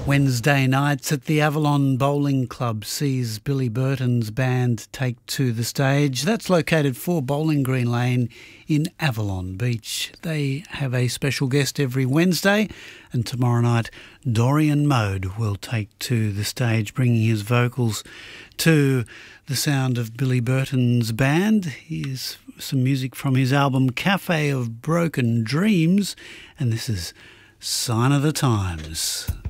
Wednesday nights at the Avalon Bowling Club sees Billy Burton's band take to the stage. That's located 4 Bowling Green Lane in Avalon Beach. They have a special guest every Wednesday, and tomorrow night Dorian Mode will take to the stage, bringing his vocals to the sound of Billy Burton's band. Here's some music from his album Cafe of Broken Dreams, and this is Sign of the Times.